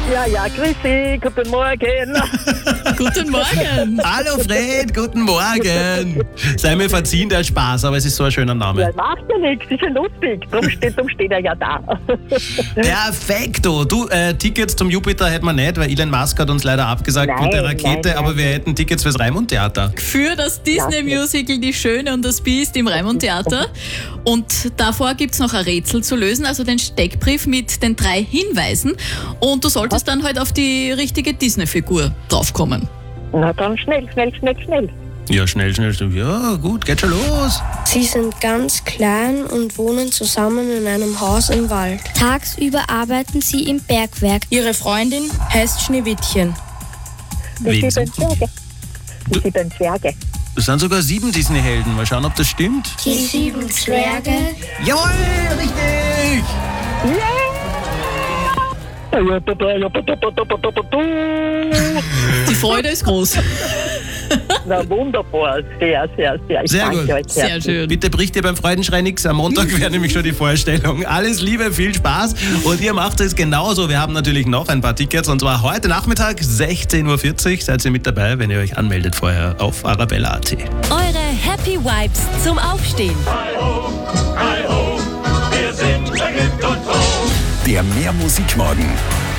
Ja, grüß dich, guten Morgen. Guten Morgen. Hallo Fred, guten Morgen. Sei mir verziehen, der Spaß, aber es ist so ein schöner Ja, Name. macht ja nichts, ist ja lustig. Darum steht er ja da. Perfekto. Du, Tickets zum Jupiter hätten wir nicht, weil Elon Musk hat uns leider abgesagt Nein, mit der Rakete, nein, aber wir hätten Tickets fürs Raimund-Theater. Für das Disney-Musical Die Schöne und das Biest im Raimund-Theater. Und davor gibt es noch ein Rätsel zu lösen, also den Steckbrief mit den 3 Hinweisen. Und du solltest dann halt auf die richtige Disney-Figur draufkommen. Na dann schnell. Ja, schnell. Ja, gut, geht schon los. Sie sind ganz klein und wohnen zusammen in einem Haus im Wald. Tagsüber arbeiten sie im Bergwerk. Ihre Freundin heißt Schneewittchen. Die Wegen 7 Zwerge. Die 7 Zwerge. Das sind sogar 7 Disney-Helden. Mal schauen, ob das stimmt. Die 7 Zwerge. Jawohl, richtig! Die Freude ist groß. Na wunderbar, sehr. Ich Sehr danke gut. euch Sehr herzlich. schön. Bitte bricht dir beim Freudenschrei nichts. Am Montag wäre nämlich schon die Vorstellung. Alles Liebe, viel Spaß und ihr macht es genauso. Wir haben natürlich noch ein paar Tickets und zwar heute Nachmittag 16.40 Uhr. Seid ihr mit dabei, wenn ihr euch anmeldet vorher auf arabella.at. Eure Happy Vibes zum Aufstehen. Der Mehr Musikmorgen